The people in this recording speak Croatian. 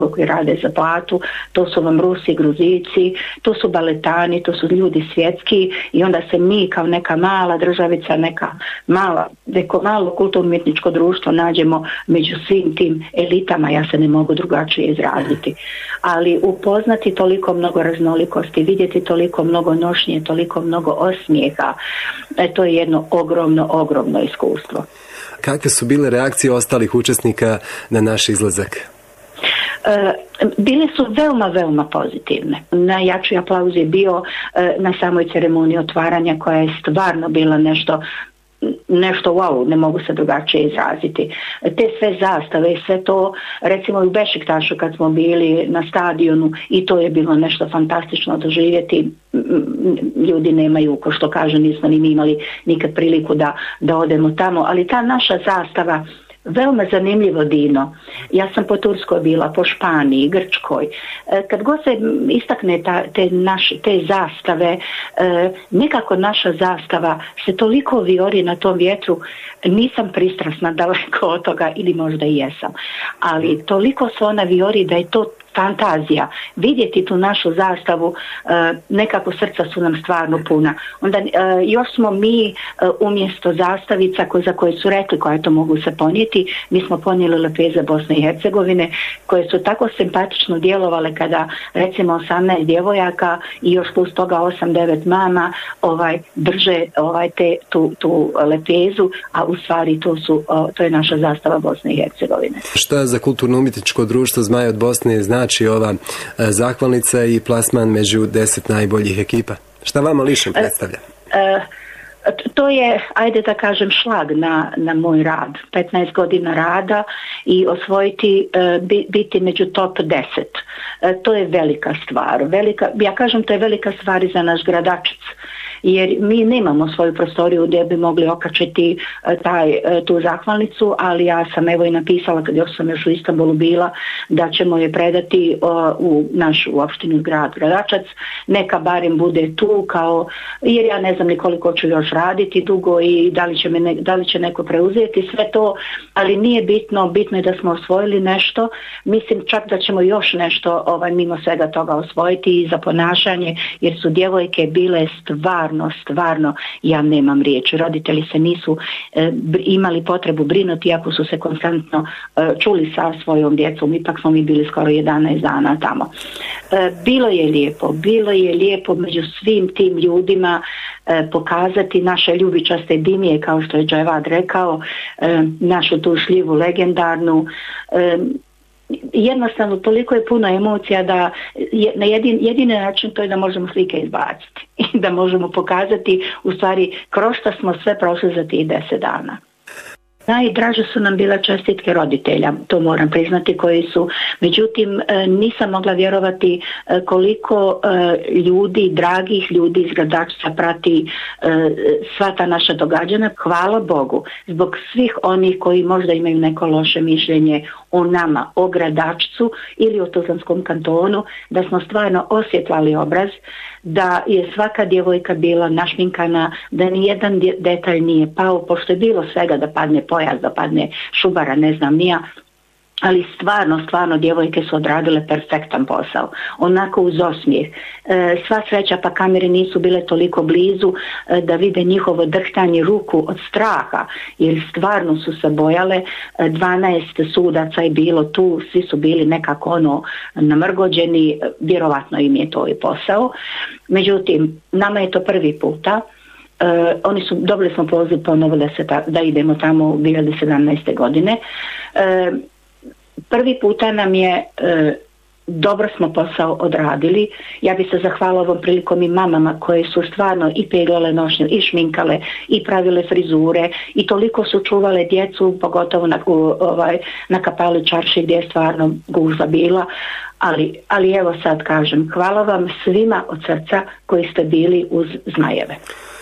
koji rade za platu, to su vam Rusi, Gruzici, to su baletani, to su ljudi svjetski i onda se mi kao neka mala državica, neko malo kulturno-umjetničko društvo nađemo među svim tim elitama, ja se ne mogu drugačije izraziti. Ali upoznati toliko mnogo raznolikosti, vidjeti toliko mnogo nošnje, toliko mnogo osmijeha, to je jedno ogromno iskustvo. Kakve su bile reakcije ostalih učesnika na naš izlazak? Bile su veoma pozitivne. Najjači aplauz je bio na samoj ceremoniji otvaranja koja je stvarno bila nešto wow, ne mogu se drugačije izraziti. Te sve zastave i sve to, recimo u Bešiktašu kad smo bili na stadionu i to je bilo nešto fantastično doživjeti. Ljudi nemaju, ko što kaže, nismo ni imali nikad priliku da odemo tamo, ali ta naša zastava, veoma zanimljivo, Dino. Ja sam po Turskoj bila, po Španiji, Grčkoj. Kad god se istakne te zastave, nekako naša zastava se toliko vijori na tom vjetru, nisam pristrasna daleko od toga, ili možda i jesam. Ali toliko se ona vijori da je to fantazija. Vidjeti tu našu zastavu, nekako srca su nam stvarno puna. Onda još smo mi umjesto zastavica za koje su rekli koje to mogu se ponijeti, mi smo ponijeli lepeze Bosne i Hercegovine koje su tako simpatično djelovale kada recimo 18 djevojaka i još plus toga 8-9 mama drže tu lepezu, a u stvari to je naša zastava Bosne i Hercegovine. Šta za kulturno-umjetničko društvo Zmaj od Bosne znači ova zahvalnica i plasman među 10 najboljih ekipa? Šta vama lično predstavlja? To je, ajde da kažem, šlag na moj rad. 15 godina rada i osvojiti, biti među top 10. To je velika stvar. Ja kažem, to je velika stvar i za naš Gradačac. Jer mi nemamo svoju prostoriju gdje bi mogli okačiti tu zahvalnicu, ali ja sam evo i napisala kad sam još u Istanbulu bila da ćemo je predati u našu opštinu grad Gradačac, neka barem bude tu jer ja ne znam ni koliko ću još raditi dugo i da li će neko preuzeti sve to, ali nije bitno je da smo osvojili nešto, mislim čak da ćemo još nešto mimo svega toga osvojiti i za ponašanje, jer su djevojke bile stvarno, ja nemam riječi. Roditelji se nisu imali potrebu brinuti, iako su se konstantno čuli sa svojom djecom, ipak smo mi bili skoro 11 dana tamo. Bilo je lijepo među svim tim ljudima pokazati naše ljubičaste dimije, kao što je Dževad rekao, našu tu šljivu legendarnu. Jednostavno toliko je puno emocija da na jedini način to je da možemo slike izbaciti i da možemo pokazati u stvari kroz što smo sve prošli za tih 10 dana. Najdraže su nam bile čestitke roditelja, to moram priznati, koji su, međutim nisam mogla vjerovati koliko ljudi, dragih ljudi iz Gradačca prati sva ta naša događanja. Hvala Bogu zbog svih onih koji možda imaju neko loše mišljenje o nama, o Gradačcu ili o Tuzlanskom kantonu, da smo stvarno osvjetlali obraz, da je svaka djevojka bila našminkana, da nijedan detalj nije pao, pošto je bilo svega da padne pojas, da padne šubara, ne znam nija, ali stvarno djevojke su odradile perfektan posao, onako uz osmijeh. Sva sreća pa kamere nisu bile toliko blizu da vide njihovo drhtanje ruku od straha, jer stvarno su se bojale. 12 sudaca je bilo tu, svi su bili nekako namrgođeni, vjerovatno im je to i posao. Međutim, nama je to prvi puta. Dobili smo poziv ponovo da idemo tamo 2017. godine. Prvi puta nam je, dobro smo posao odradili. Ja bih se zahvala ovom prilikom i mamama koje su stvarno i peglale nošnje, i šminkale, i pravile frizure, i toliko su čuvale djecu, pogotovo na Kapali čarši gdje je stvarno gužva bila. Ali evo sad kažem, hvala vam svima od srca koji ste bili uz Zmajeve.